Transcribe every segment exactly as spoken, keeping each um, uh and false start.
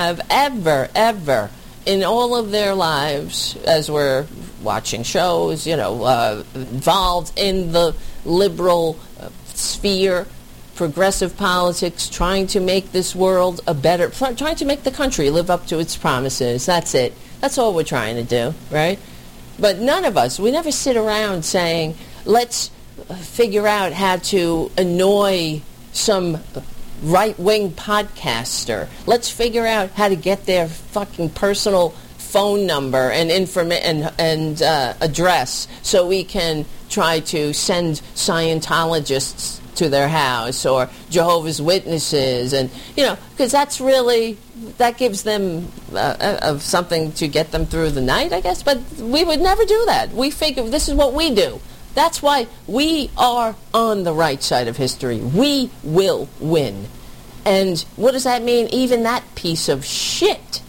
have ever, ever, in all of their lives, as we're watching shows, you know, uh, involved in the liberal uh, sphere, progressive politics, trying to make this world a better, trying to make the country live up to its promises. That's it. That's all we're trying to do, right? But none of us, we never sit around saying, let's figure out how to annoy some right-wing podcaster. Let's figure out how to get their fucking personal phone number and informa- and, and uh, address so we can try to send Scientologists to their house or Jehovah's Witnesses, and you know, because that's really, that gives them uh, of something to get them through the night, I guess. But we would never do that. We figure this is what we do. That's why we are on the right side of history. We will win. And what does that mean? Even that piece of shit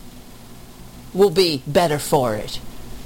will be better for it.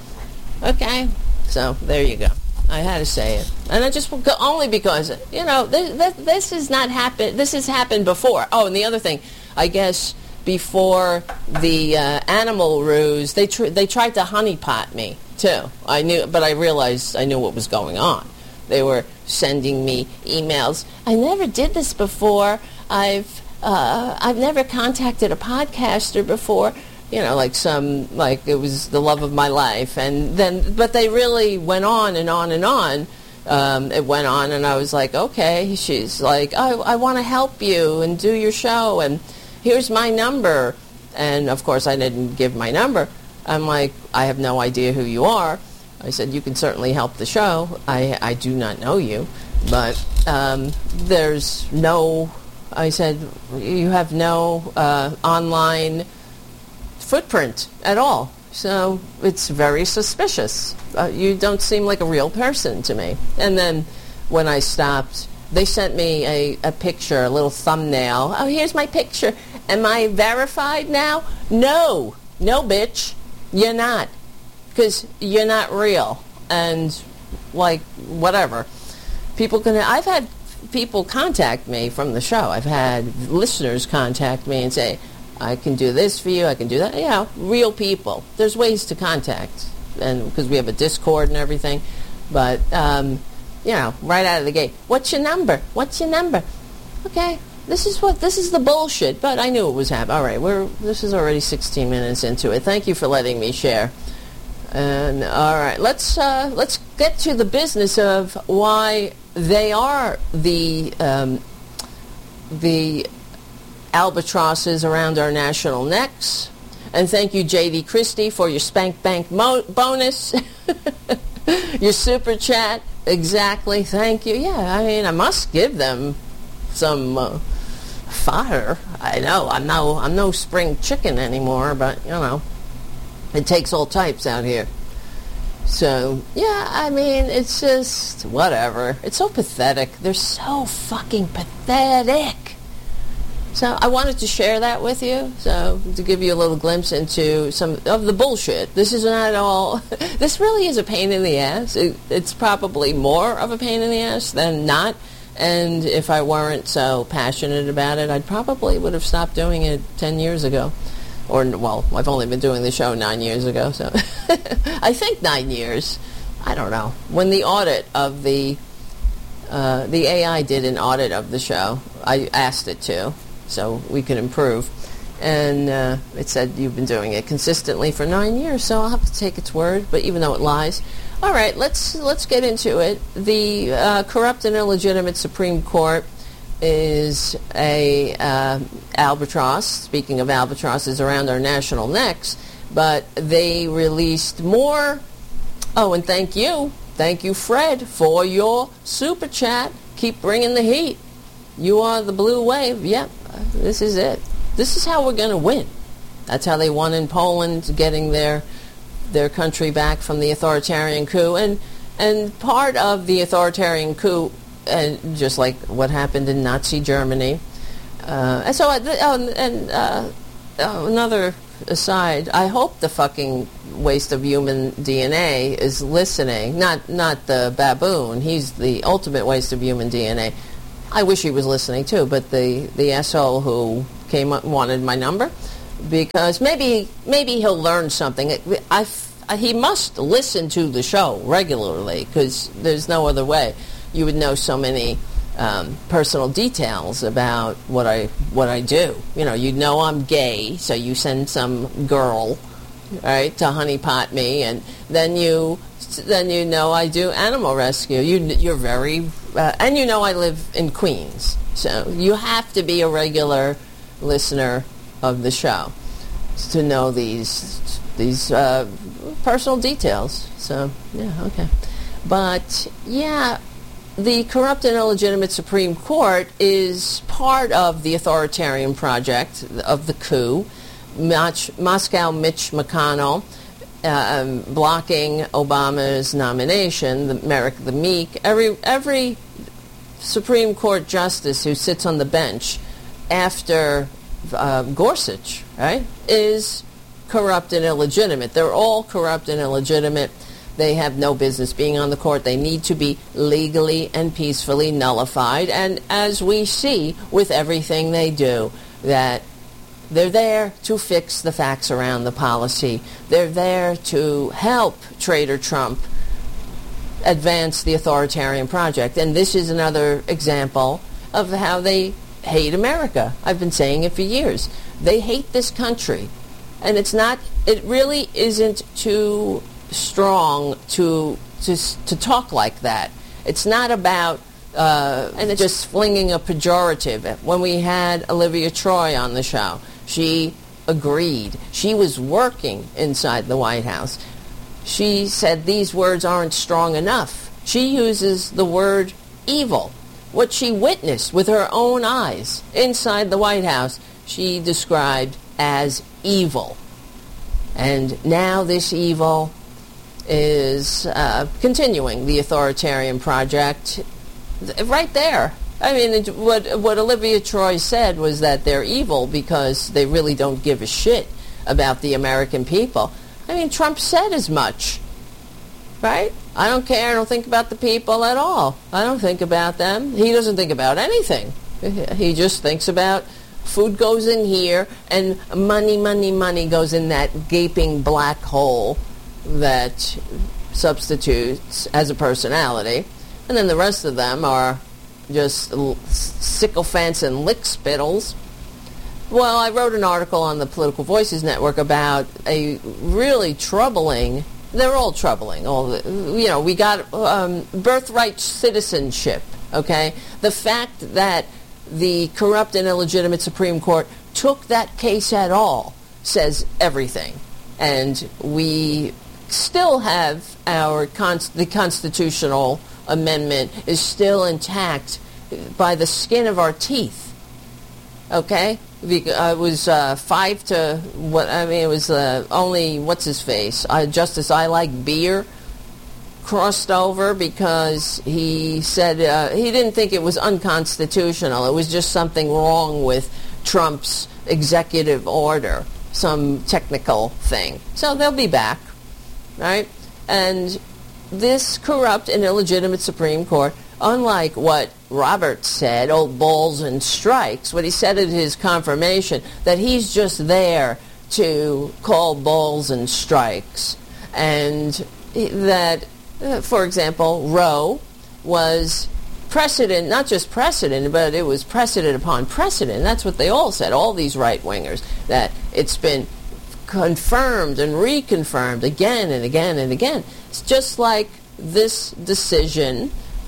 Okay? So, there you go. I had to say it. And I just, only because, you know, this, this, this has not happened, this has happened before. Oh, and the other thing, I guess before the uh, animal ruse, they tr- they tried to honeypot me, too. I knew, but I realized I knew what was going on. They were sending me emails. I never did this before. I've, uh, I've never contacted a podcaster before. You know, like some, like it was the love of my life. And then, but they really went on and on and on. Um, it went on, and I was like, okay. She's like, oh, I want to help you and do your show, and here's my number. And, of course, I didn't give my number. I'm like, I have no idea who you are. I said, you can certainly help the show. I, I do not know you. But um, there's no, I said, you have no uh, online footprint at all. So it's very suspicious. Uh, you don't seem like a real person to me. And then when I stopped, they sent me a, a picture, a little thumbnail. Oh, here's my picture. Am I verified now? No. No, bitch. You're not. Because you're not real. And, like, whatever. People can... I've had people contact me from the show. I've had listeners contact me and say, I can do this for you, I can do that. You know, real people. There's ways to contact, and because we have a Discord and everything. But, um, you know, right out of the gate, what's your number? What's your number? Okay, this is what, this is the bullshit, but I knew it was happening. All right, we're, this is already sixteen minutes into it. Thank you for letting me share. And, all right, let's, uh, let's get to the business of why they are the, um, the... albatrosses around our national necks. And thank you, J D Christie, for your Spank Bank mo- bonus. Your super chat. Exactly. Thank you. Yeah, I mean, I must give them some uh, fodder. I know. I'm no, I'm no spring chicken anymore, but, you know, it takes all types out here. So, yeah, I mean, it's just whatever. It's so pathetic. They're so fucking pathetic. So I wanted to share that with you, so to give you a little glimpse into some of the bullshit. This is not all... This really is a pain in the ass. It, it's probably more of a pain in the ass than not. And if I weren't so passionate about it, I probably would have stopped doing it ten years ago. Or, well, I've only been doing the show nine years ago, so... I think nine years. I don't know. When the audit of the... Uh, the A I did an audit of the show. I asked it to. So we can improve. And uh, it said you've been doing it consistently for nine years, so I'll have to take its word, but even though it lies. All right, let's let's get into it. The uh, corrupt and illegitimate Supreme Court is a uh, albatross, speaking of albatrosses around our national necks, but they released more. Oh, and thank you. Thank you, Fred, for your super chat. Keep bringing the heat. You are the blue wave. Yep. This is it. This is how we're going to win. That's how they won in Poland, getting their their country back from the authoritarian coup. And and part of the authoritarian coup, and just like what happened in Nazi Germany. Uh, and so, oh, and uh, oh, another aside, I hope the fucking waste of human D N A is listening. Not not the baboon. He's the ultimate waste of human D N A. I wish he was listening too, but the, the asshole who came up wanted my number, because maybe maybe he'll learn something. I, I, he must listen to the show regularly, because there's no other way. You would know so many um, personal details about what I what I do. You know, you know I'm gay, so you send some girl, right, to honeypot me, and then you then you know I do animal rescue. You you're very uh, and you know I live in Queens, so you have to be a regular listener of the show to know these these uh, personal details. So yeah, okay, but yeah. The corrupt and illegitimate Supreme Court is part of the authoritarian project of the coup. Mach, Moscow Mitch McConnell um, blocking Obama's nomination, the Merrick the Meek. Every every Supreme Court justice who sits on the bench after uh, Gorsuch, right, is corrupt and illegitimate. They're all corrupt and illegitimate. They have no business being on the court. They need to be legally and peacefully nullified. And as we see with everything they do, that they're there to fix the facts around the policy. They're there to help Trader Trump advance the authoritarian project. And this is another example of how they hate America. I've been saying it for years. They hate this country. And it's not, it really isn't too strong to to to talk like that. It's not about uh, and it's just flinging a pejorative. When we had Olivia Troy on the show, she agreed. She was working inside the White House. She said these words aren't strong enough. She uses the word evil. What she witnessed with her own eyes inside the White House, she described as evil. And now this evil is uh, continuing the authoritarian project right there. I mean, it, what what Olivia Troy said was that they're evil because they really don't give a shit about the American people. I mean, Trump said as much, right? I don't care. I don't think about the people at all. I don't think about them. He doesn't think about anything. He just thinks about food goes in here and money, money, money goes in that gaping black hole that substitutes as a personality, and then the rest of them are just l- sycophants and lick spittles. Well, I wrote an article on the Political Voices Network about a really troubling, they're all troubling, all the, you know, we got um, birthright citizenship, okay? The fact that the corrupt and illegitimate Supreme Court took that case at all says everything. And we still have our const- the constitutional amendment is still intact by the skin of our teeth. Okay, it was uh, five to what I mean. It was uh, only what's his face, uh, Justice I Like Beer, crossed over because he said uh, he didn't think it was unconstitutional. It was just something wrong with Trump's executive order, some technical thing. So they'll be back. Right? And this corrupt and illegitimate Supreme Court, unlike what Roberts said, old balls and strikes, what he said at his confirmation, that he's just there to call balls and strikes. And that, uh, for example, Roe was precedent, not just precedent, but it was precedent upon precedent. That's what they all said, all these right-wingers, that it's been confirmed and reconfirmed again and again and again. It's just like this decision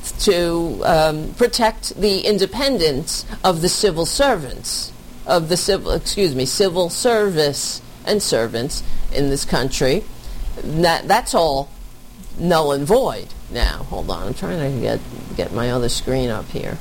to um, protect the independence of the civil servants, of the civil, excuse me, civil service and servants in this country. That that's all null and void now. Hold on, I'm trying to get get my other screen up here.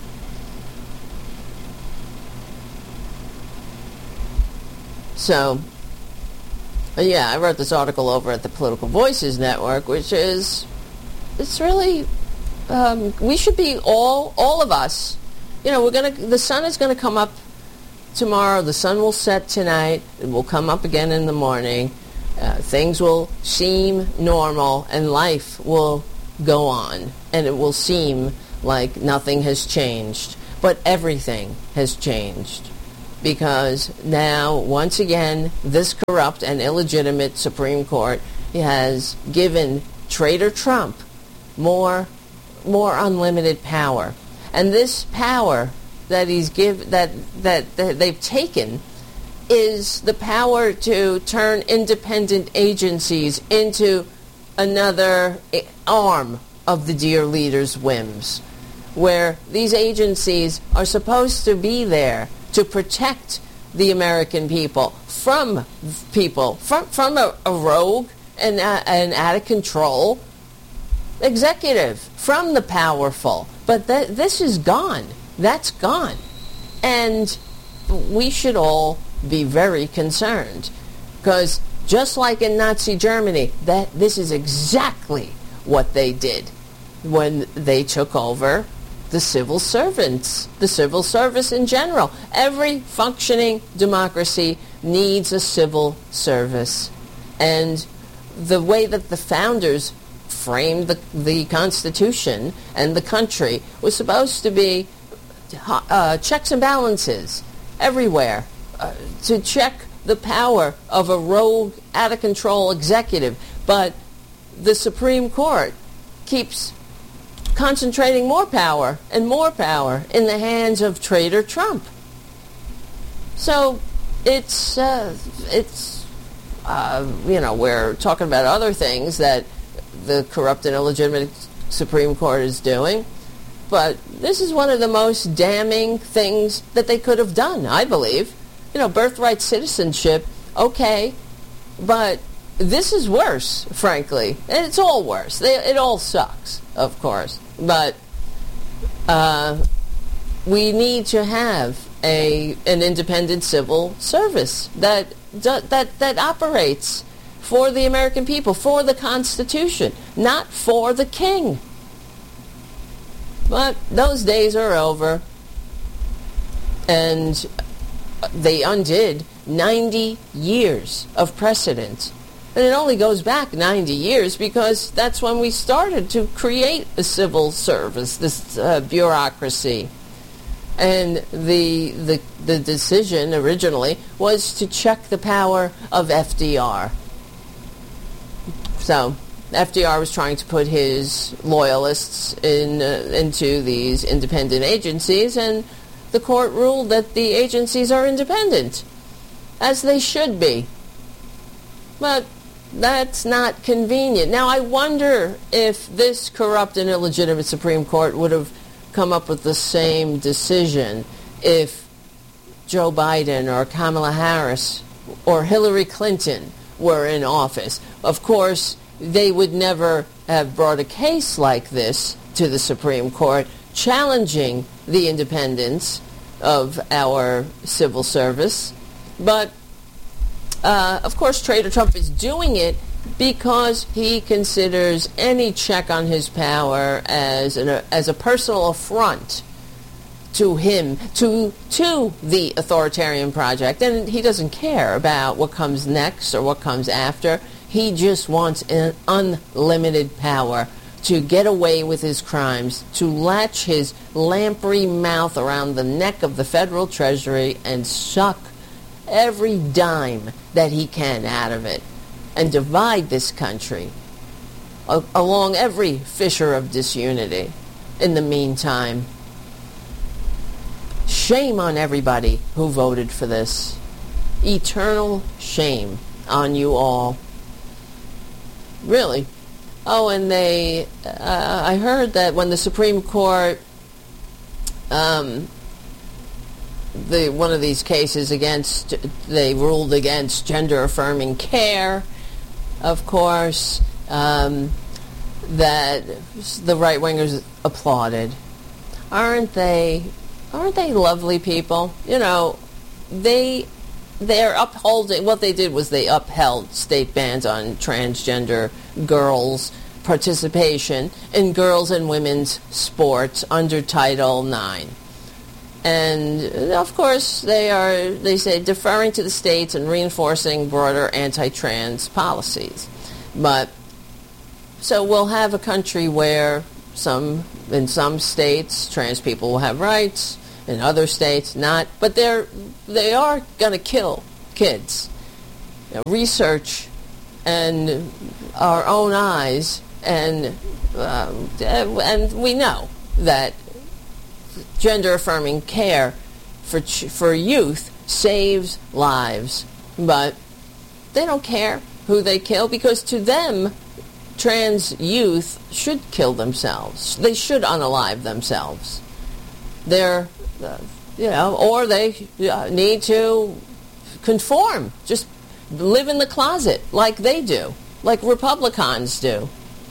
So, yeah, I wrote this article over at the Political Voices Network, which is, it's really, um, we should be all, all of us, you know, we're going to, the sun is going to come up tomorrow, the sun will set tonight, it will come up again in the morning, uh, things will seem normal, and life will go on, and it will seem like nothing has changed, but everything has changed. because now, once again, this corrupt and illegitimate Supreme Court has given Traitor Trump more, more unlimited power. And this power that he's give that, that that they've taken is the power to turn independent agencies into another arm of the dear leader's whims, where these agencies are supposed to be there to protect the American people from people, from, from a, a rogue and uh, an out-of-control executive, from the powerful. But th- this is gone. That's gone. And we should all be very concerned, because just like in Nazi Germany, that this is exactly what they did when they took over the civil servants, the civil service in general. Every functioning democracy needs a civil service. And the way that the founders framed the, the Constitution and the country was supposed to be uh, checks and balances everywhere, uh, to check the power of a rogue, out-of-control executive. But the Supreme Court keeps concentrating more power and more power in the hands of Traitor Trump. So it's, uh, it's uh, you know, we're talking about other things that the corrupt and illegitimate Supreme Court is doing, but this is one of the most damning things that they could have done, I believe. You know, birthright citizenship, okay, but this is worse, frankly. And it's all worse. They, it all sucks, of course. But uh, we need to have a an independent civil service that that that operates for the American people, for the Constitution, not for the king. But those days are over, and they undid ninety years of precedent. And it only goes back ninety years because that's when we started to create a civil service, this uh, bureaucracy. And the, the the decision originally was to check the power of F D R. So F D R was trying to put his loyalists in uh, into these independent agencies, and the court ruled that the agencies are independent, as they should be. But that's not convenient. Now, I wonder if this corrupt and illegitimate Supreme Court would have come up with the same decision if Joe Biden or Kamala Harris or Hillary Clinton were in office. Of course, they would never have brought a case like this to the Supreme Court challenging the independence of our civil service. But Uh, of course, Traitor Trump is doing it because he considers any check on his power as an, as a personal affront to him, to to the authoritarian project, and he doesn't care about what comes next or what comes after. He just wants an unlimited power to get away with his crimes, to latch his lamprey mouth around the neck of the federal treasury and suck every dime that he can out of it, and divide this country a- along every fissure of disunity. In the meantime, shame on everybody who voted for this. Eternal shame on you all. Really. Oh, and they, uh, I heard that when the Supreme Court, um, The, one of these cases against, they ruled against gender-affirming care, of course, um, that the right-wingers applauded. Aren't they, aren't they lovely people? You know, they, they're upholding, what they did was they upheld state bans on transgender girls' participation in girls' and women's sports under Title nine. And, of course, they are, they say, deferring to the states and reinforcing broader anti-trans policies. But, so we'll have a country where some, in some states, trans people will have rights, in other states not, but they're they are going to kill kids. You know, research and our own eyes, and um, and we know that gender-affirming care for ch- for youth saves lives, but they don't care who they kill, because to them, trans youth should kill themselves. They should unalive themselves. They're, uh, you know, or they uh, need to conform, just live in the closet like they do, like Republicans do.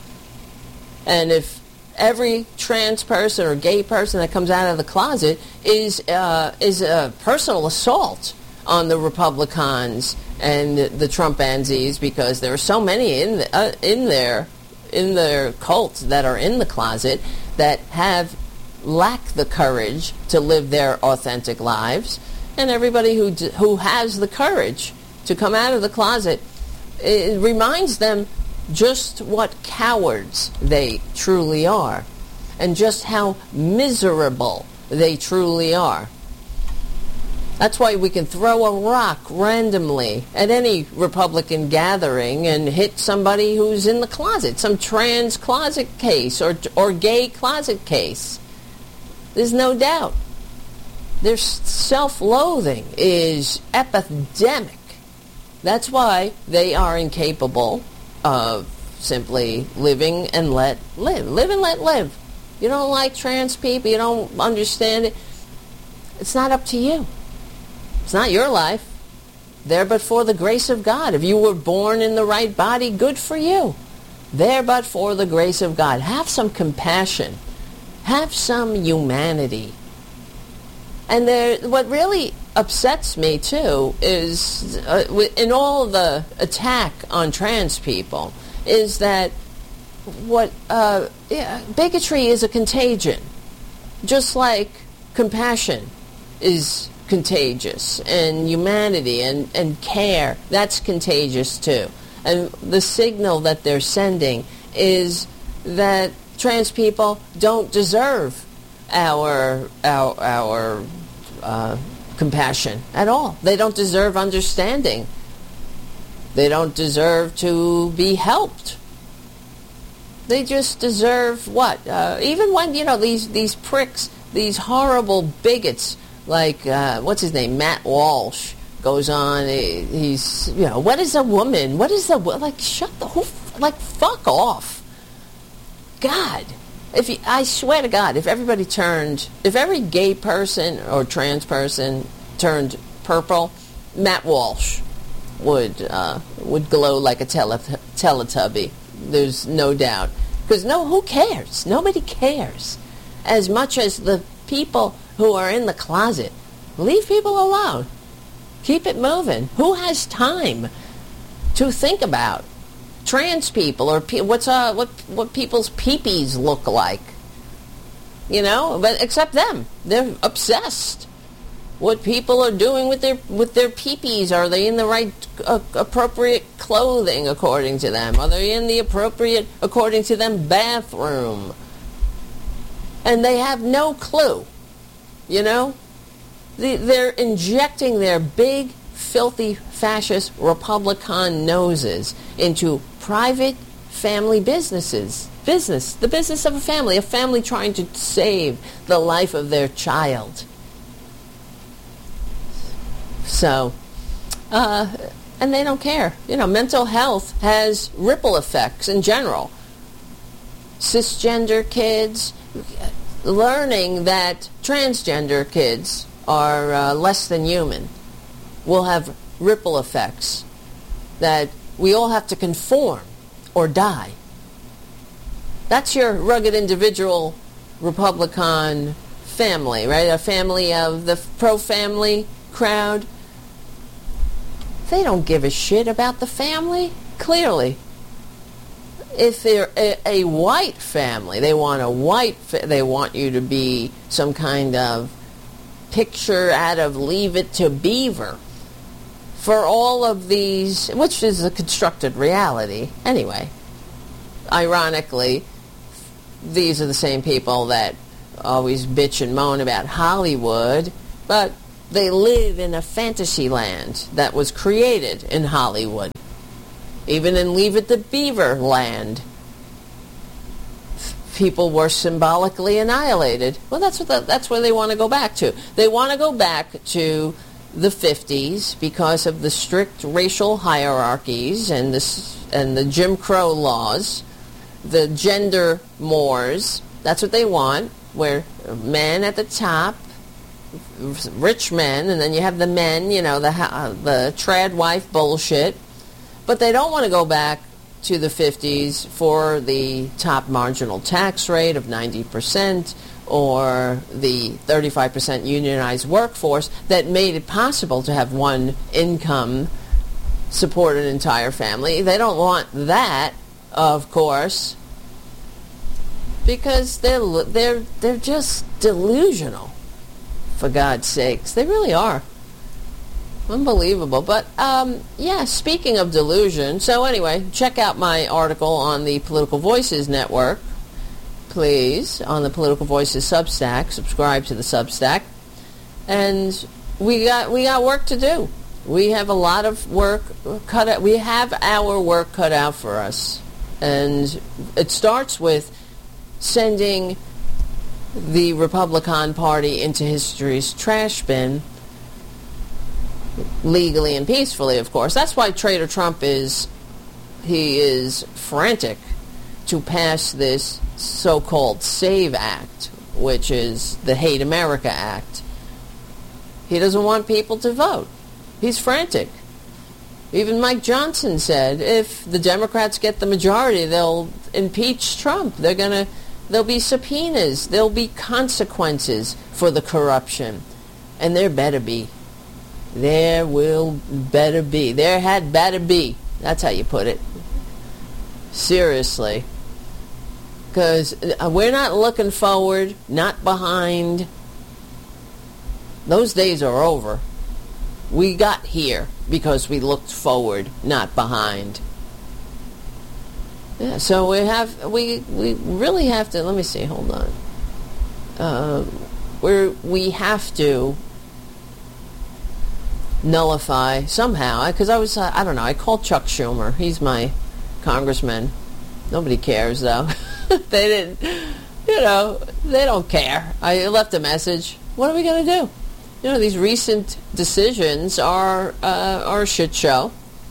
And if every trans person or gay person that comes out of the closet is uh, is a personal assault on the Republicans and the Trumpansies, because there are so many in the, uh, in their in their cults that are in the closet that have lack the courage to live their authentic lives, and everybody who d- who has the courage to come out of the closet, it reminds them just what cowards they truly are, and just how miserable they truly are. That's why we can throw a rock randomly at any Republican gathering and hit somebody who's in the closet, some trans closet case or or gay closet case. There's no doubt. Their self-loathing is epidemic. That's why they are incapable of simply living and let live. Live and let live. You don't like trans people, you don't understand it. It's not up to you. It's not your life. There but for the grace of God. If you were born in the right body, good for you. There but for the grace of God. Have some compassion. Have some humanity. And there, what really upsets me, too, is uh, in all the attack on trans people, is that what uh, yeah, bigotry is a contagion. Just like compassion is contagious, and humanity and, and care, that's contagious too. And the signal that they're sending is that trans people don't deserve our our our uh, compassion at all. They don't deserve understanding. They don't deserve to be helped. They just deserve what? Uh, even when, you know, these these pricks, these horrible bigots, like, uh, what's his name, Matt Walsh, goes on, he, he's, you know, what is a woman? What is a, like, shut the, who, like, fuck off. God. If you, I swear to God, if everybody turned, if every gay person or trans person turned purple, Matt Walsh would, uh, would glow like a tele, Teletubby. There's no doubt. Because, no, who cares? Nobody cares. As much as the people who are in the closet. Leave people alone. Keep it moving. Who has time to think about trans people or pe- what's uh what what people's peepees look like? You know, but except them, they're obsessed. What people are doing with their with their peepees? Are they in the right uh, appropriate clothing according to them? Are they in the appropriate, according to them, bathroom? And they have no clue. You know, they're injecting their big, filthy, fascist Republican noses into private family businesses. Business, the business of a family, a family trying to save the life of their child. So, uh, and they don't care. You know, mental health has ripple effects in general. Cisgender kids learning that transgender kids are uh, less than human will have ripple effects, that we all have to conform or die. That's your rugged individual Republican family, right? A family of the pro-family crowd. They don't give a shit about the family, clearly. If they're a, a white family, they want a white, fa- they want you to be some kind of picture out of Leave It to Beaver. For all of these, which is a constructed reality anyway. Ironically, these are the same people that always bitch and moan about Hollywood, but they live in a fantasy land that was created in Hollywood. Even in Leave It to Beaver land, people were symbolically annihilated. Well, that's what the, that's where they want to go back to. They want to go back to the fifties because of the strict racial hierarchies and the, and the Jim Crow laws, the gender mores. That's what they want, where men at the top, rich men, and then you have the men, you know, the uh, the trad wife bullshit. But they don't want to go back to the fifties for the top marginal tax rate of ninety percent or the thirty-five percent unionized workforce that made it possible to have one income support an entire family. They don't want that, of course, because they're they're they're just delusional, for God's sakes. They really are. Unbelievable. But, um, yeah, speaking of delusion, so anyway, check out my article on the Political Voices Network, please, on the Political Voices Substack. Subscribe to the Substack. And we got we got work to do. We have a lot of work cut out. We have our work cut out for us. And it starts with sending the Republican Party into history's trash bin, legally and peacefully, of course. That's why Trader Trump is, he is frantic to pass this so-called SAVE Act, which is the Hate America Act. He doesn't want people to vote. He's frantic. Even Mike Johnson said if the Democrats get the majority, they'll impeach Trump. They're gonna, there'll be subpoenas. There'll be consequences for the corruption. And there better be. There will better be. There had better be. That's how you put it. Seriously. Because we're not looking forward, not behind. Those days are over. We got here because we looked forward, not behind. Yeah, so we have, we we really have to, let me see, hold on. Uh, we're, we have to nullify somehow, because I was, uh, I don't know, I called Chuck Schumer. He's my congressman. Nobody cares, though. They didn't, you know, they don't care. I left a message. What are we going to do? You know, these recent decisions are, uh, are a shit show.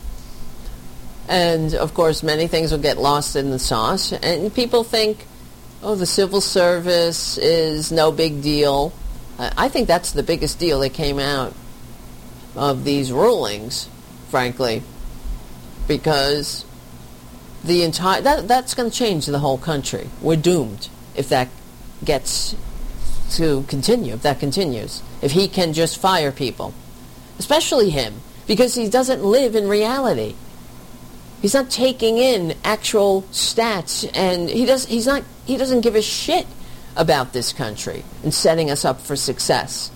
And, of course, many things will get lost in the sauce. And people think, oh, the civil service is no big deal. Uh, I think that's the biggest deal that came out of these rulings, frankly, because the entire that that's going to change the whole country. We're doomed if that gets to continue. If that continues, if he can just fire people, especially him, because he doesn't live in reality. He's not taking in actual stats, and he does. He's not. He doesn't give a shit about this country and setting us up for success.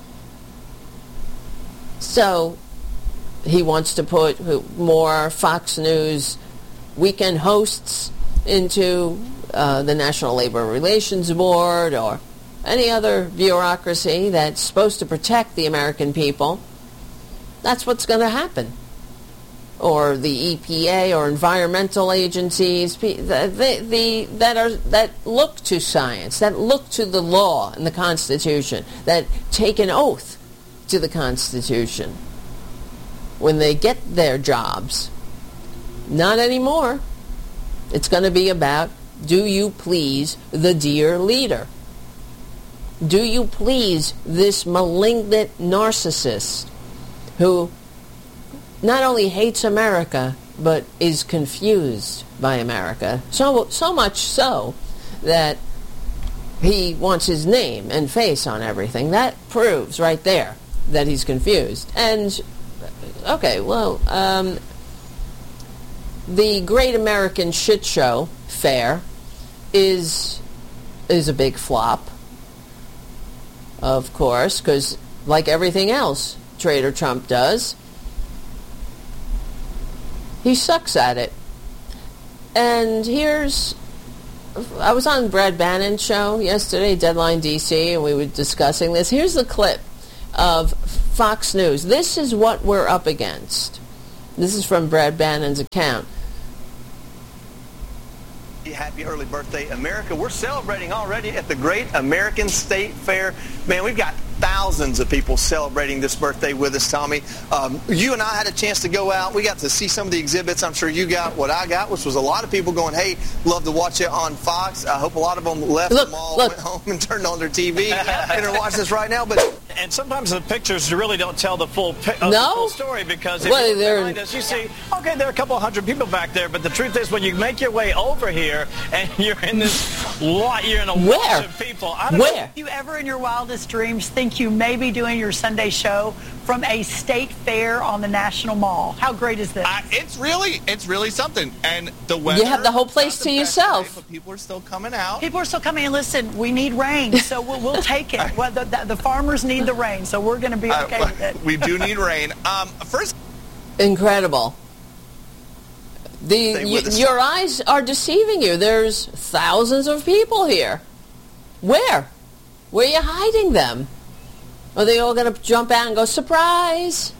So he wants to put more Fox News weekend hosts into uh, the National Labor Relations Board or any other bureaucracy that's supposed to protect the American people. That's what's going to happen. Or the E P A or environmental agencies the, the, the, that are that look to science, that look to the law and the Constitution, that take an oath to the Constitution when they get their jobs. Not anymore. It's going to be about, do you please the dear leader? Do you please this malignant narcissist who not only hates America, but is confused by America? So, so much so that he wants his name and face on everything. That proves right there that he's confused. And, okay, well, um, the Great American Shit Show Fair is is a big flop, of course, because like everything else Trader Trump does, he sucks at it. And here's I was on Brad Bannon's show yesterday, Deadline D C, and we were discussing this. Here's the clip of Fox News. This is what we're up against. This is from Brad Bannon's account. Happy early birthday, America. We're celebrating already at the Great American State Fair. Man, we've got thousands of people celebrating this birthday with us, Tommy. Um, you and I had a chance to go out. We got to see some of the exhibits. I'm sure you got what I got, which was a lot of people going, hey, love to watch it on Fox. I hope a lot of them left look, the mall, look. went home and turned on their T V and are watching this right now. But And sometimes the pictures really don't tell the full, pi- uh, No? the full story, because if Well, you look they're- behind us, you see, okay, there are a couple hundred people back there, but the truth is when you make your way over here and you're in this lot, you're in a Where? wash of people. I don't Where? know. Do you ever in your wildest dreams think you may be doing your Sunday show from a state fair on the National Mall? How great is this? Uh, it's really, it's really something. And the weather. have the whole place not to the best yourself. today, but people are still coming out. People are still coming in. Listen, we need rain, so we'll, we'll take it. Well, the, the, the farmers need the rain, so we're going to be okay Uh, with it. we do need rain. Um, first. Incredible. The Stay y- with us. your eyes are deceiving you. There's thousands of people here. Where? Where are you hiding them? Are they all going to jump out and go, surprise?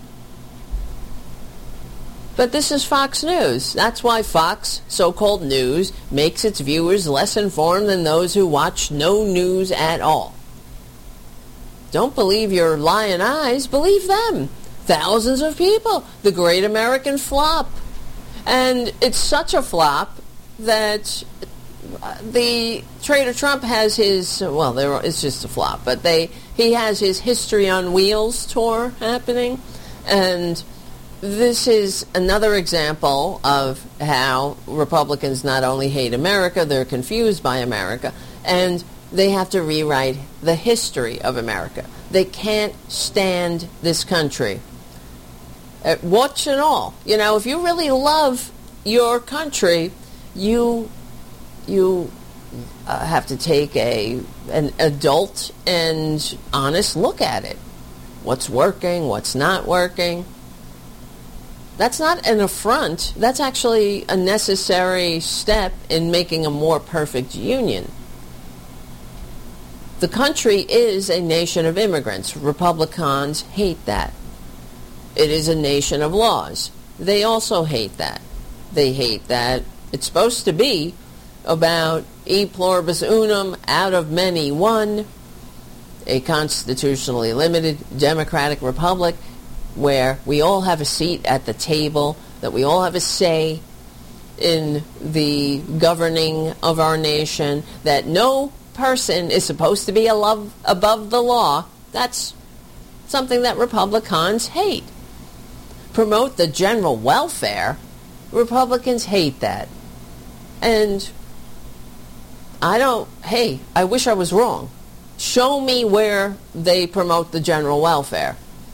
But this is Fox News. That's why Fox, so-called news, makes its viewers less informed than those who watch no news at all. Don't believe your lying eyes. Believe them. Thousands of people. The great American flop. And it's such a flop that the Trader Trump has his, well, there, it's just a flop, but they he has his History on Wheels tour happening. And this is another example of how Republicans not only hate America, they're confused by America, and they have to rewrite the history of America. They can't stand this country. Uh, watch it all. You know, if you really love your country, you you uh, have to take a an adult and honest look at it. What's working? What's not working? That's not an affront. That's actually a necessary step in making a more perfect union. The country is a nation of immigrants. Republicans hate that. It is a nation of laws. They also hate that. They hate that it's supposed to be about e pluribus unum, out of many one, a constitutionally limited democratic republic where we all have a seat at the table, that we all have a say in the governing of our nation, that no person is supposed to be above, above the law. That's something that Republicans hate. Promote the general welfare. Republicans hate that. And I don't, hey, I wish I was wrong. Show me where they promote the general welfare.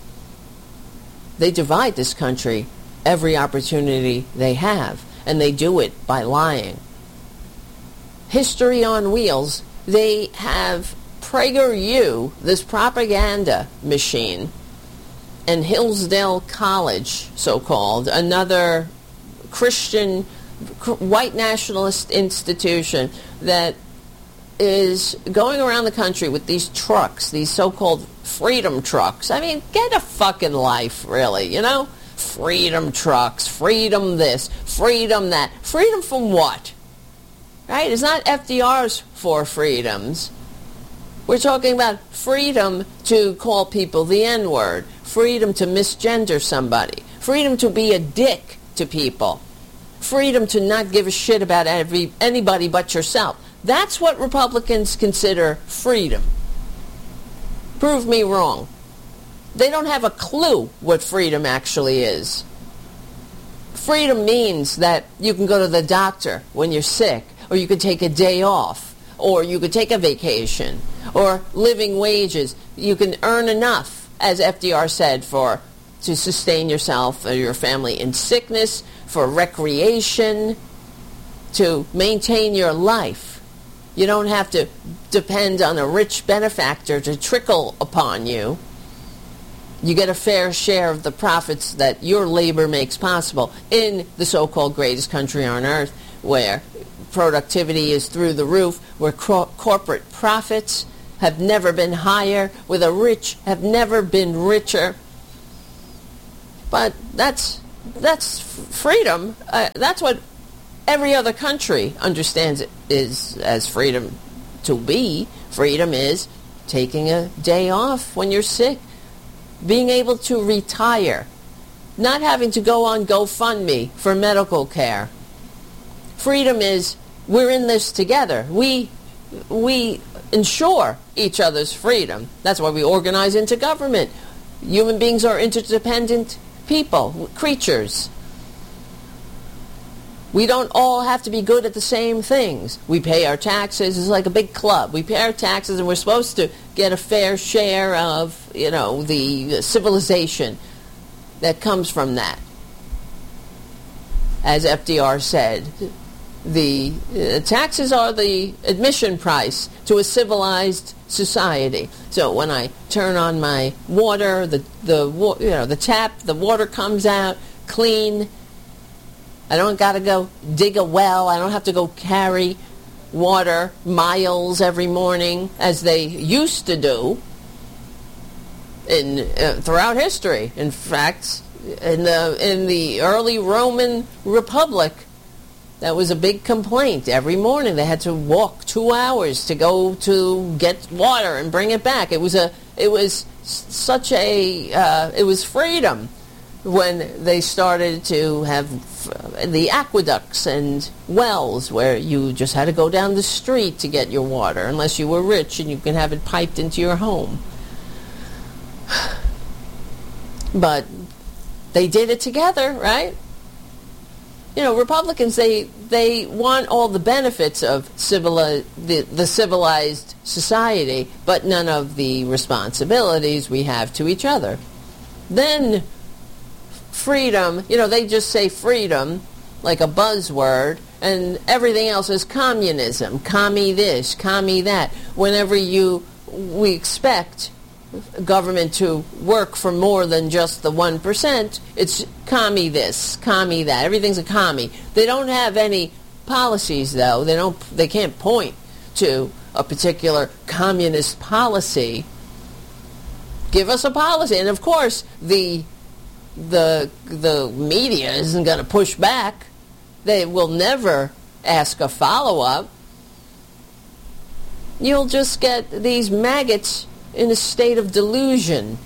They divide this country every opportunity they have, and they do it by lying. History on Wheels, they have PragerU, this propaganda machine, and Hillsdale College, so-called, another Christian, white nationalist institution that is going around the country with these trucks, these so-called freedom trucks. I mean, get a fucking life, really, you know? Freedom trucks, freedom this, freedom that. Freedom from what? Right? It's not F D R's four freedoms. We're talking about freedom to call people the N-word, freedom to misgender somebody, freedom to be a dick to people, freedom to not give a shit about every, anybody but yourself. That's what Republicans consider freedom. Prove me wrong. They don't have a clue what freedom actually is. Freedom means that you can go to the doctor when you're sick, or you could take a day off, or you could take a vacation, or living wages. You can earn enough, as F D R said, for to sustain yourself or your family in sickness, for recreation, to maintain your life. You don't have to depend on a rich benefactor to trickle upon you. You get a fair share of the profits that your labor makes possible in the so-called greatest country on earth, where productivity is through the roof, where cor- corporate profits have never been higher, where the rich have never been richer. But that's that's freedom. Uh, that's what every other country understands it is as freedom to be. Freedom is taking a day off when you're sick, being able to retire, not having to go on GoFundMe for medical care. Freedom is we're in this together. We we ensure each other's freedom. That's why we organize into government. Human beings are interdependent people, creatures. We don't all have to be good at the same things. We pay our taxes. It's like a big club. We pay our taxes, and we're supposed to get a fair share of, you know, the civilization that comes from that. As F D R said, the uh, taxes are the admission price to a civilized society. So when I turn on my water, the the you know the tap, the water comes out clean. I don't got to go dig a well. I don't have to go carry water miles every morning as they used to do in uh, throughout history. In fact, in the in the early Roman Republic, that was a big complaint. Every morning they had to walk two hours to go to get water and bring it back. It was a it was such a uh, it was freedom when they started to have the aqueducts and wells where you just had to go down the street to get your water, unless you were rich and you can have it piped into your home. But they did it together, right? You know, Republicans, they they want all the benefits of civili- the, the civilized society, but none of the responsibilities we have to each other. Then freedom, you know, they just say freedom like a buzzword, and everything else is communism, commie this, commie that. Whenever you, we expect government to work for more than just the one percent, it's commie this, commie that. Everything's a commie. They don't have any policies, though. They don't. They can't point to a particular communist policy. Give us a policy. And of course, the the the media isn't going to push back. They will never ask a follow-up. You'll just get these maggots in a state of delusion.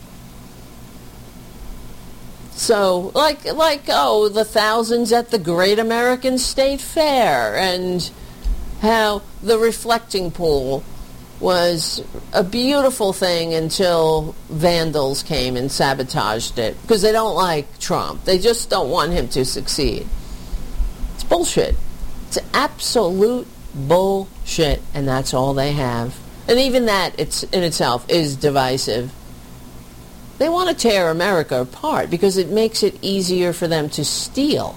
So, like, like oh, the thousands at the Great American State Fair, and how the reflecting pool was a beautiful thing until vandals came and sabotaged it, because they don't like Trump. They just don't want him to succeed. It's bullshit. It's absolute bullshit, and that's all they have. And even that, it's in itself, is divisive. They want to tear America apart because it makes it easier for them to steal.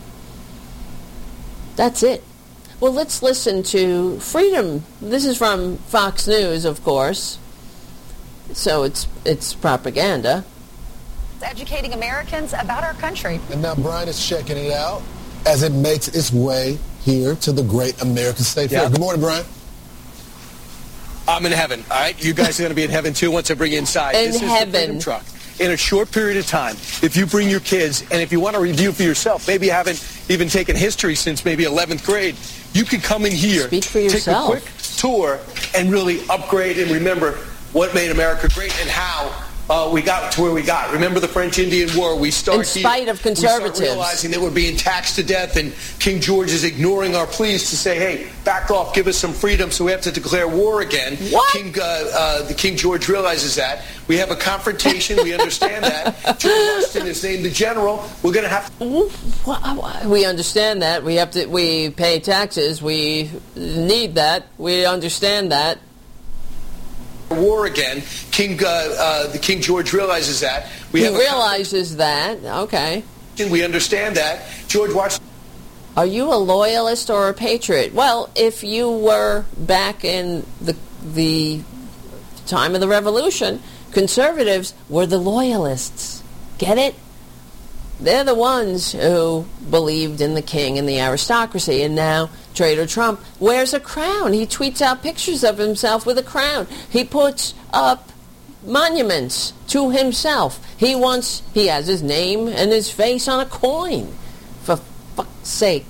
That's it. Well, let's listen to Freedom. This is from Fox News, of course. So it's it's propaganda. Educating Americans about our country. And now Brian is checking it out as it makes its way here to the Great American State Fair. Yeah. Good morning, Brian. I'm in heaven, all right? You guys are going to be in heaven, too, once I bring you inside. In this is heaven. the Freedom Truck. In a short period of time, if you bring your kids, and if you want to review for yourself, maybe you haven't even taken history since maybe eleventh grade, you can come in here, Speak for yourself. take a quick tour, and really upgrade and remember what made America great and how uh, we got to where we got. Remember the French-Indian War? We start In spite here, of conservatives. We start realizing that we're being taxed to death, and King George is ignoring our pleas to say, hey, back off, give us some freedom, so we have to declare war again. What? King, uh, uh, the King George realizes that. We have a confrontation. We understand that. George Washington is named the general. We're going to have to... We understand that. We have to. We pay taxes. We need that. We understand that. war again. King, uh, uh, the King George realizes that. We he have a realizes that. Okay. We understand that. George Washington. Are you a loyalist or a patriot? Well, if you were back in the the time of the Revolution, conservatives were the loyalists. Get it? They're the ones who believed in the king and the aristocracy, and now Trader Trump wears a crown. He tweets out pictures of himself with a crown. He puts up monuments to himself. He wants, he has his name and his face on a coin. For fuck's sake.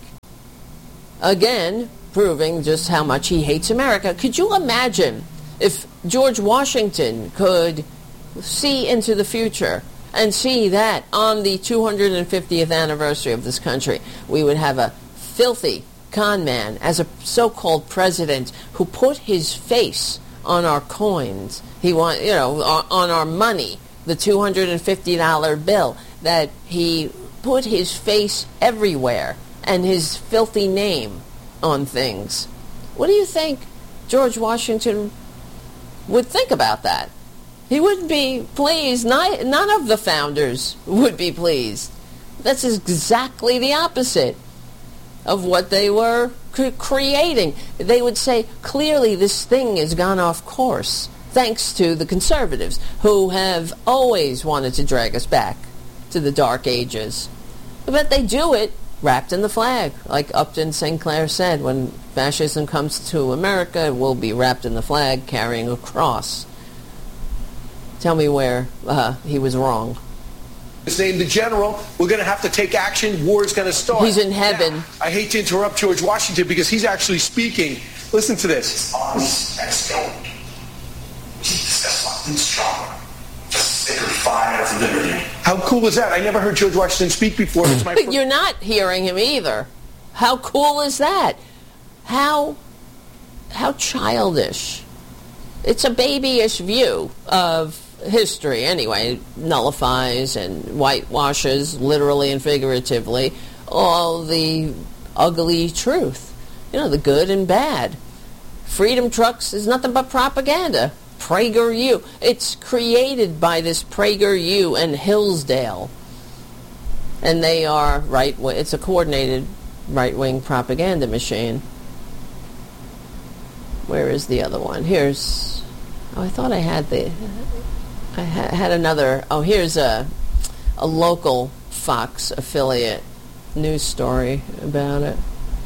Again, proving just how much he hates America. Could you imagine if George Washington could see into the future and see that on the two hundred fiftieth anniversary of this country, we would have a filthy con man as a so-called president who put his face on our coins. He want, you know, on our money, the two hundred fifty dollar bill, that he put his face everywhere and his filthy name on things. What do you think George Washington would think about that? He wouldn't be pleased. None of the founders would be pleased. That's exactly the opposite of what they were creating. They would say, clearly this thing has gone off course, thanks to the conservatives, who have always wanted to drag us back to the Dark Ages. But they do it wrapped in the flag. Like Upton Sinclair said, when fascism comes to America, it will be wrapped in the flag, carrying a cross. Tell me where uh, he was wrong. His name, the general. We're going to have to take action. War is going to start. He's in heaven. Now, I hate to interrupt George Washington because he's actually speaking. Listen to this. Arms and stone. Keep this something stronger. The sacred fire of liberty. How cool is that? I never heard George Washington speak before. It's my But you're not hearing him either. How cool is that? How, how childish. It's a babyish view of history anyway. It nullifies and whitewashes, literally and figuratively, all the ugly truth. You know, the good and bad. Freedom Trucks is nothing but propaganda. PragerU. It's created by this PragerU and Hillsdale. And they are right, it's a coordinated right-wing propaganda machine. Where is the other one? Here's, oh, I thought I had the, I ha- had another, oh, here's a, a local Fox affiliate news story about it.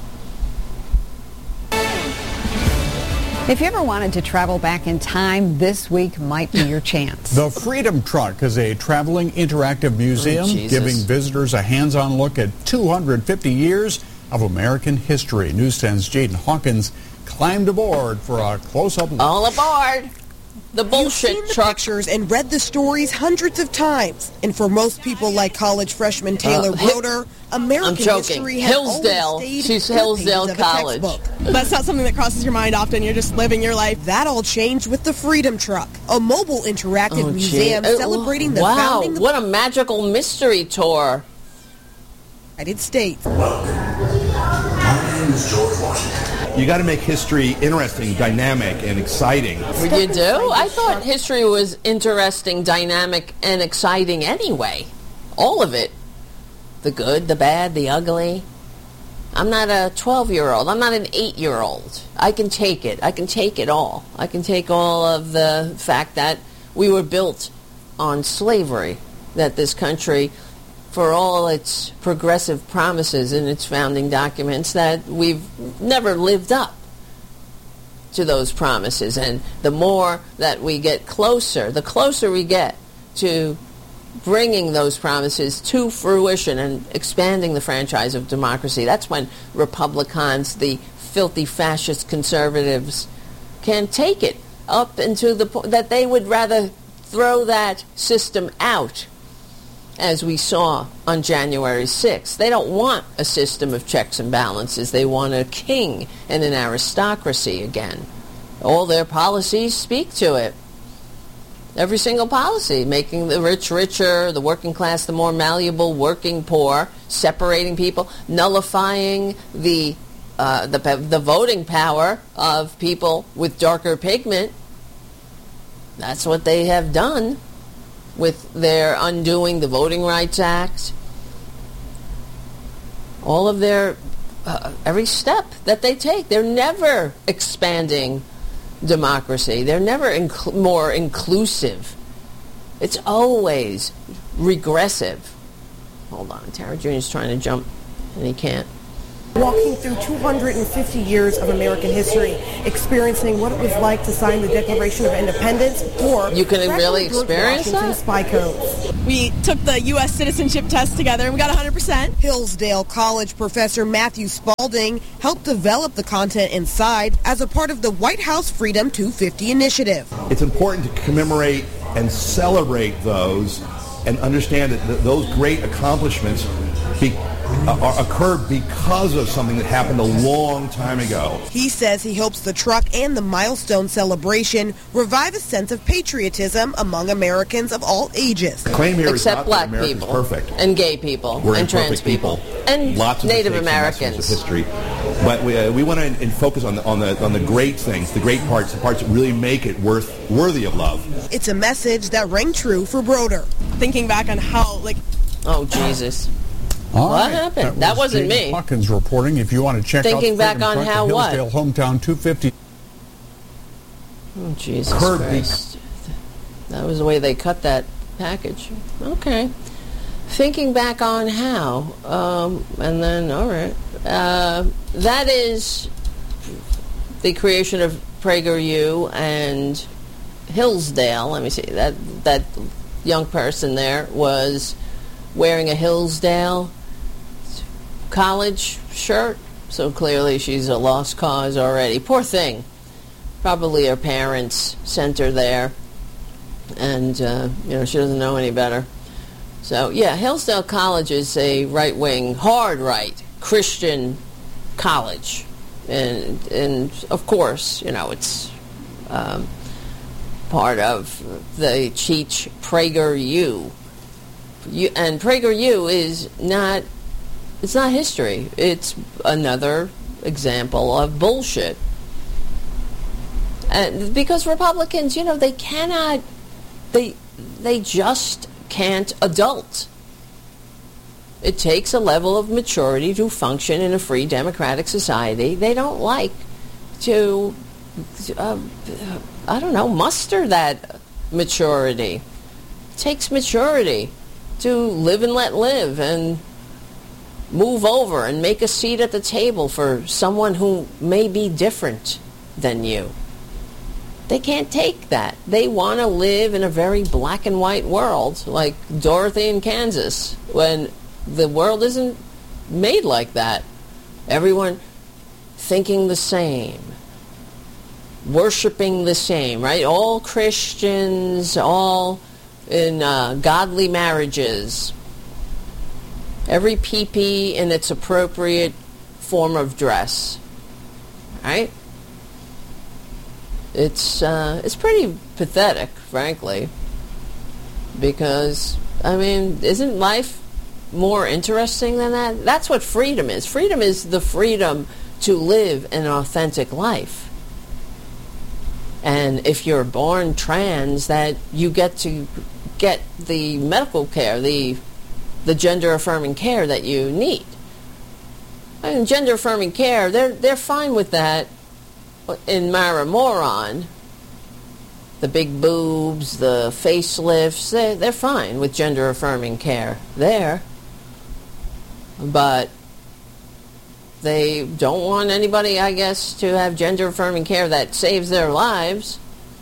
If you ever wanted to travel back in time, this week might be your chance. The Freedom Truck is a traveling interactive museum oh, giving visitors a hands-on look at two hundred fifty years of American history. News ten's Jaden Hawkins climbed aboard for a close-up look. All aboard! The bullshit You've seen the truck. pictures and read the stories hundreds of times. And for most people like college freshman Taylor Uh, Broder, American history has Hillsdale. always stayed She's in the Hillsdale pages of a College. textbook. That's not something that crosses your mind often. You're just living your life. That all changed with the Freedom Truck, a mobile interactive Oh, museum gee. celebrating the wow, founding of the what a magical mystery tour. United States. My name is George Washington. You got to make history interesting, dynamic, and exciting. You do? I thought history was interesting, dynamic, and exciting anyway. All of it. The good, the bad, the ugly. I'm not a twelve-year-old. I'm not an eight-year-old. I can take it. I can take it all. I can take all of the fact that we were built on slavery, that this country, for all its progressive promises in its founding documents, that we've never lived up to those promises. And the more that we get closer, the closer we get to bringing those promises to fruition and expanding the franchise of democracy, that's when Republicans, the filthy fascist conservatives, can take it up into the point that they would rather throw that system out, as we saw on January sixth. They don't want a system of checks and balances. They want a king and an aristocracy again. All their policies speak to it. Every single policy, making the rich richer, the working class the more malleable, working poor, separating people, nullifying the uh, the, the voting power of people with darker pigment. That's what they have done with their undoing the Voting Rights Act. All of their, uh, every step that they take, they're never expanding democracy. They're never inc- more inclusive. It's always regressive. Hold on, Tara Junior's trying to jump, and he can't. Walking through two hundred fifty years of American history, experiencing what it was like to sign the Declaration of Independence, or you can really George experience Washington that? spy codes. We took the U S citizenship test together and we got one hundred percent. Hillsdale College professor Matthew Spalding helped develop the content inside as a part of the White House Freedom two fifty initiative. It's important to commemorate and celebrate those and understand that th- those great accomplishments be- uh, occurred because of something that happened a long time ago. He says he hopes the truck and the milestone celebration revive a sense of patriotism among Americans of all ages. The claim here Except is not black that America's people. perfect. And gay people. We're and trans imperfect people. people. And Lots of Native mistakes and Americans. lessons of history. But we, uh, we want to and focus on the, on, the, on the great things, the great parts, the parts that really make it worth worthy of love. It's a message that rang true for Broder. Thinking back on how, like... Oh, Jesus. All What right. happened? That, That was wasn't Jaden me. Hawkins reporting. If you want to check Thinking out the back Freedom on Truck, the how what? Hillsdale Hometown two fifty. Oh, Jesus Curb Christ. That was the way they cut that package. Okay. Thinking back on how. Um, and then, all right. Uh, that is the creation of PragerU and Hillsdale. Let me see. That, that young person there was wearing a Hillsdale college shirt. So clearly she's a lost cause already. Poor thing. Probably her parents sent her there, and uh, you know, she doesn't know any better. So yeah, Hillsdale College is a right-wing, hard right Christian college, and and of course, you know, it's um, part of the Cheech PragerU. You, and PragerU is not, it's not history. It's another example of bullshit. And because Republicans, you know, they cannot, they they just can't adult. It takes a level of maturity to function in a free democratic society. They don't like to, uh, I don't know, muster that maturity. It takes maturity to live and let live and move over and make a seat at the table for someone who may be different than you. They can't take that. They want to live in a very black and white world, like Dorothy in Kansas, when the world isn't made like that. Everyone thinking the same, worshiping the same, right? All Christians, all in uh, godly marriages. Every pee-pee in its appropriate form of dress, right? It's uh, it's pretty pathetic, frankly, because, I mean, isn't life more interesting than that? That's what freedom is. Freedom is the freedom to live an authentic life. And if you're born trans, that you get to get the medical care, the the gender-affirming care that you need. I mean, gender-affirming care, they're they're fine with that. In Maramoron, the big boobs, the facelifts, they're, they're fine with gender-affirming care there. But they don't want anybody, I guess, to have gender-affirming care that saves their lives.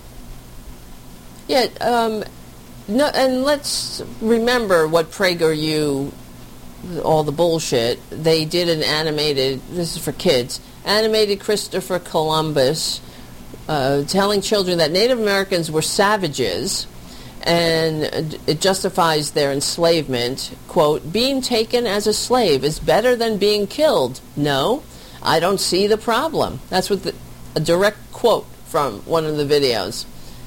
Yet, um, no, and let's remember what PragerU, all the bullshit, they did an animated, this is for kids, animated Christopher Columbus uh, telling children that Native Americans were savages, and it justifies their enslavement. Quote, being taken as a slave is better than being killed. No, I don't see the problem. That's what the, a direct quote from one of the videos.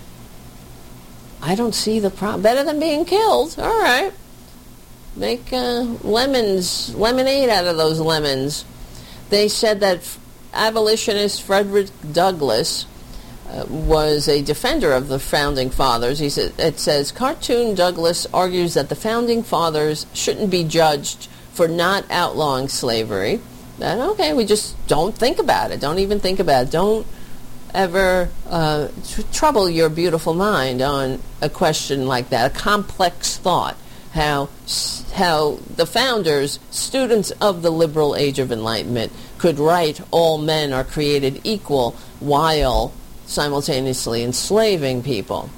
I don't see the problem. Better than being killed. All right. Make uh, lemons, lemonade out of those lemons. They said that abolitionist Frederick Douglass uh, was a defender of the Founding Fathers. He said, it says, Cartoon Douglass argues that the Founding Fathers shouldn't be judged for not outlawing slavery. And okay, we just don't think about it. Don't even think about it. Don't ever uh, tr- trouble your beautiful mind on a question like that, a complex thought. how how the founders, students of the liberal age of enlightenment, could write all men are created equal while simultaneously enslaving people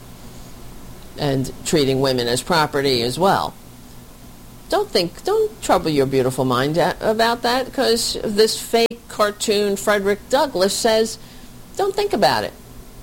and treating women as property as well. Don't think, don't trouble your beautiful mind about that, because this fake cartoon Frederick Douglass says, don't think about it.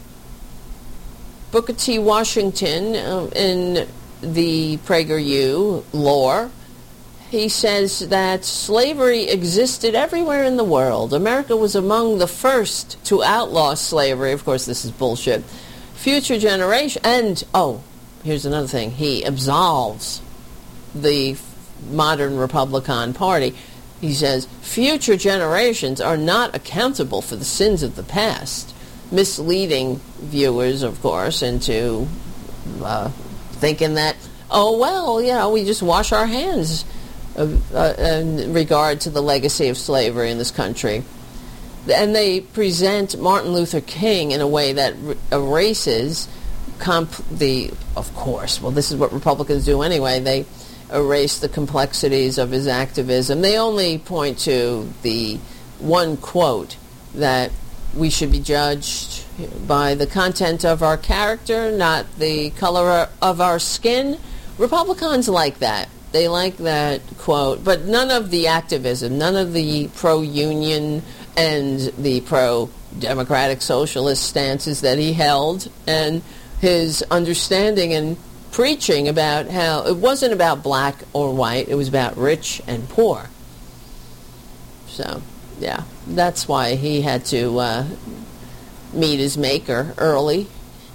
Booker T. Washington, uh, in the PragerU lore, he says that slavery existed everywhere in the world. America was among the first to outlaw slavery. Of course, this is bullshit. Future generation, and, oh, here's another thing. He absolves the modern Republican Party. He says, future generations are not accountable for the sins of the past, misleading viewers, of course, into uh, thinking that, oh, well, you know, we just wash our hands uh, uh, in regard to the legacy of slavery in this country. And they present Martin Luther King in a way that r- erases comp- the, of course, well, this is what Republicans do anyway, they erase the complexities of his activism. They only point to the one quote that we should be judged by the content of our character, not the color of our skin. Republicans like that. They like that quote, but none of the activism, none of the pro-union and the pro-democratic socialist stances that he held, and his understanding and preaching about how it wasn't about black or white, it was about rich and poor. So, yeah, that's why he had to uh, meet his maker early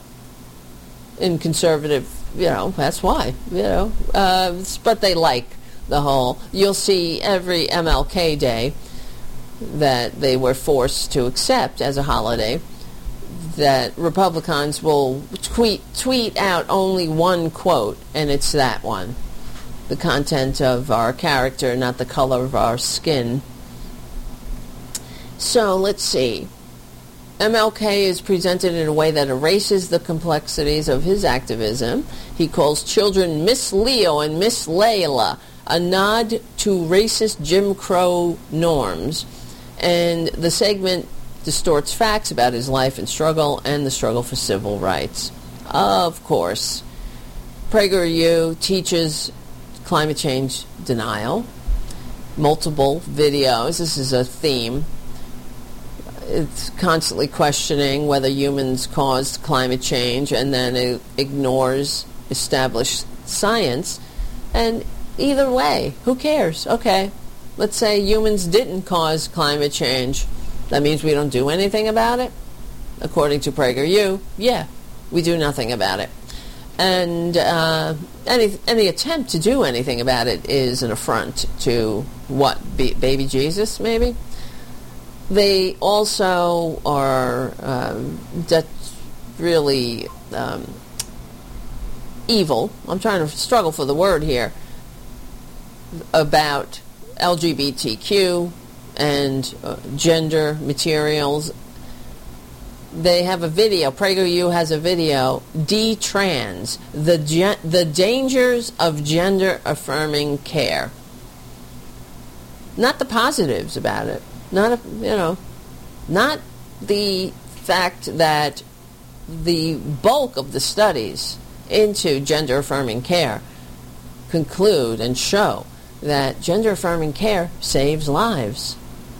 in conservative, you know, that's why, you know. Uh, but they like the whole, you'll see every M L K Day that they were forced to accept as a holiday, that Republicans will tweet tweet out only one quote, and it's that one. The content of our character, not the color of our skin. So, let's see. M L K is presented in a way that erases the complexities of his activism. He calls children Miss Leo and Miss Layla, a nod to racist Jim Crow norms. And the segment distorts facts about his life and struggle and the struggle for civil rights. Of course, PragerU teaches climate change denial. Multiple videos. This is a theme. It's constantly questioning whether humans caused climate change, and then it ignores established science. And either way, who cares? Okay, let's say humans didn't cause climate change. That means we don't do anything about it? According to PragerU, yeah, we do nothing about it. And uh, any any attempt to do anything about it is an affront to, what, B- baby Jesus, maybe? They also are um, de- really um, evil. I'm trying to struggle for the word here. About L G B T Q and uh, gender materials. They have a video. PragerU has a video. D-Trans, the gen- the dangers of gender-affirming care. Not the positives about it. Not, a, you know, not the fact that the bulk of the studies into gender-affirming care conclude and show that gender-affirming care saves lives.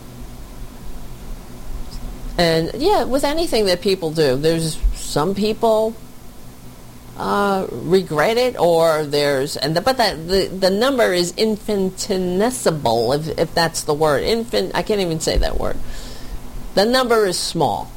And, yeah, with anything that people do, there's some people uh, regret it, or there's, and the, but that the, the number is infinitesimal, if, if that's the word. Infin, I can't even say that word. The number is small.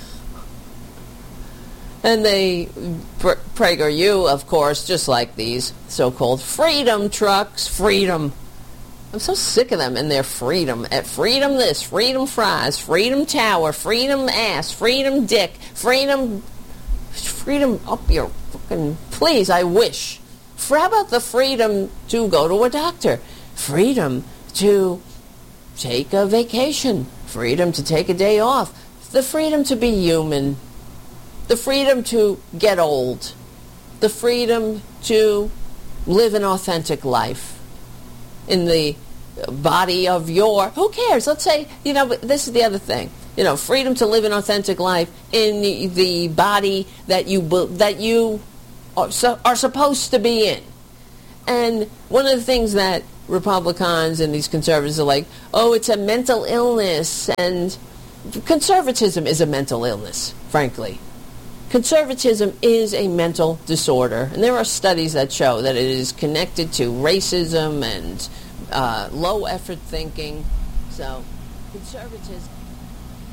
And they, PragerU, of course, just like these so-called freedom trucks, freedom. I'm so sick of them and their freedom. At freedom this, freedom fries, freedom tower, freedom ass, freedom dick, freedom, freedom up your fucking, please, I wish. For how about the freedom to go to a doctor? Freedom to take a vacation. Freedom to take a day off. The freedom to be human. The freedom to get old. The freedom to live an authentic life in the body of your, who cares? Let's say, you know, this is the other thing. You know, freedom to live an authentic life in the, the body that you that you are, so, are supposed to be in. And one of the things that Republicans and these conservatives are like, oh, it's a mental illness, and conservatism is a mental illness, frankly. Conservatism is a mental disorder, and there are studies that show that it is connected to racism and uh, low-effort thinking. So, conservatism